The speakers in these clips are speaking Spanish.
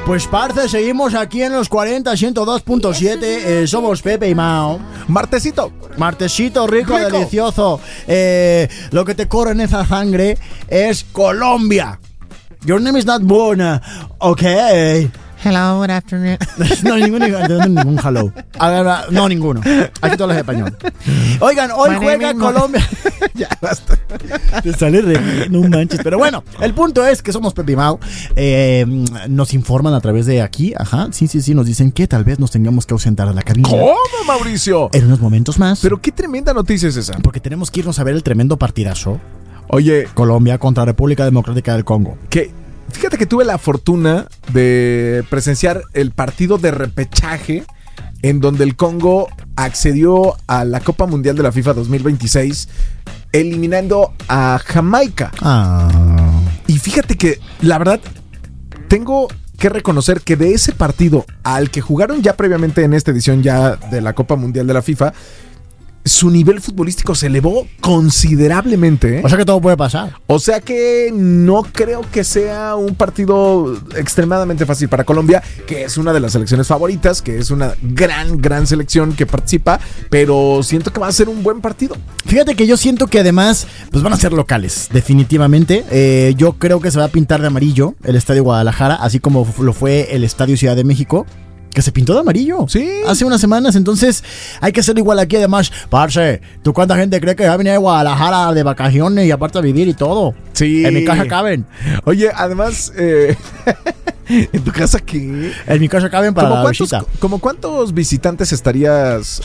Pues parce, seguimos aquí en los 40, 102.7. Somos Pepe y Mao. Martesito rico, delicioso. Lo que te corre en esa sangre es Colombia. Your name is not Bona. Okay. Hello, good afternoon. No, ningún hello. No, ninguno. Aquí todos los español. Oigan, hoy juega Colombia. Ya, basta. Te sale no manches. Pero bueno, el punto es que somos Pepe y Mau. Nos informan a través de aquí. Ajá, sí. Nos dicen que tal vez nos tengamos que ausentar de la cabina. ¿Cómo, Mauricio? En unos momentos más. Pero qué tremenda noticia es esa. Porque tenemos que irnos a ver el tremendo partidazo. Oye, Colombia contra República Democrática del Congo. Fíjate que tuve la fortuna de presenciar el partido de repechaje en donde el Congo accedió a la Copa Mundial de la FIFA 2026 eliminando a Jamaica. Y fíjate que la verdad tengo que reconocer que de ese partido al que jugaron ya previamente en esta edición ya de la Copa Mundial de la FIFA, su nivel futbolístico se elevó considerablemente, ¿eh? O sea que todo puede pasar. O sea que no creo que sea un partido extremadamente fácil para Colombia, que es una de las selecciones favoritas, que es una gran selección que participa, pero siento que va a ser un buen partido. Fíjate que yo siento que además pues van a ser locales, definitivamente. Yo creo que se va a pintar de amarillo el Estadio Guadalajara, así como lo fue el Estadio Ciudad de México, que se pintó de amarillo. Sí. Hace unas semanas. Entonces hay que hacerlo igual aquí. Además, parce, ¿tú cuánta gente cree que va a venir a Guadalajara de vacaciones y aparte a vivir y todo? Sí. En mi casa caben. Oye, además, ¿en tu casa qué? En mi casa caben para la visita. ¿Cómo cuántos visitantes estarías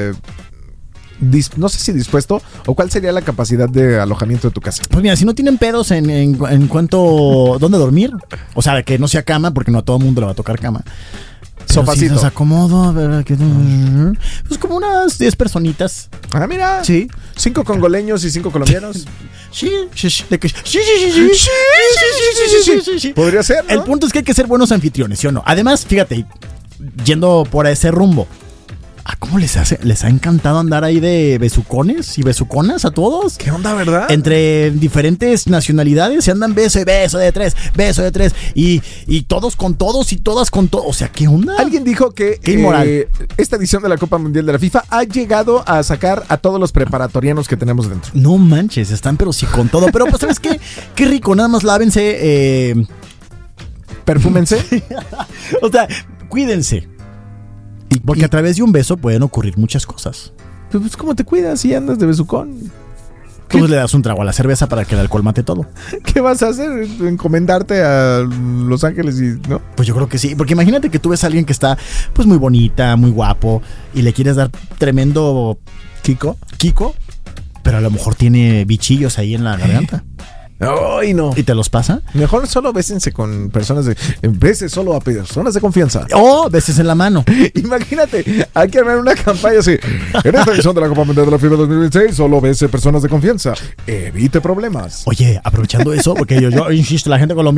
no sé si dispuesto, o cuál sería la capacidad de alojamiento de tu casa? Pues mira, si no tienen pedos en cuanto dónde dormir, o sea, que no sea cama, porque no a todo el mundo le va a tocar cama. Sofacito. Si se acomodo, a ver, pues como unas 10 personitas. Ah, mira. Sí. 5 congoleños y 5 colombianos. Sí. Podría ser, ¿no? El punto es que hay que ser buenos anfitriones, ¿sí o no? Además, fíjate, yendo por ese rumbo, ¿cómo les ha encantado andar ahí de besucones y besuconas a todos? ¿Qué onda, verdad? Entre diferentes nacionalidades se andan beso de tres, y todos con todos y todas con todos. O sea, ¿qué onda? Alguien dijo que esta edición de la Copa Mundial de la FIFA ha llegado a sacar a todos los preparatorianos que tenemos dentro. No manches, están pero sí con todo. Pero pues, ¿sabes qué? Qué rico, nada más lávense. Perfúmense. O sea, cuídense. Porque a través de un beso pueden ocurrir muchas cosas. Pues, ¿cómo te cuidas si andas de besucón? Tú le das un trago a la cerveza para que el alcohol mate todo. ¿Qué vas a hacer? ¿Encomendarte a Los Ángeles y no? Pues yo creo que sí. Porque imagínate que tú ves a alguien que está pues muy bonita, muy guapo, y le quieres dar tremendo Kiko, pero a lo mejor tiene bichillos ahí en la garganta. ¡Ay, no! ¿Y te los pasa? Mejor solo bésense con personas beses solo a personas de confianza. Beses en la mano. Imagínate, hay que armar una campaña así. En esta edición de la Copa Mundial de la FIFA 2026, solo bese personas de confianza. Evite problemas. Oye, aprovechando eso, porque yo insisto, la gente colombiana